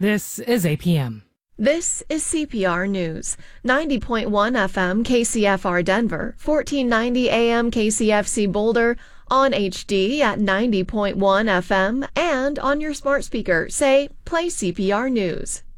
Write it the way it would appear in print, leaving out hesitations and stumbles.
This is APM. This is CPR News. 90.1 FM KCFR Denver, 1490 AM KCFC Boulder, on HD at 90.1 FM, and on your smart speaker. Say, play CPR News.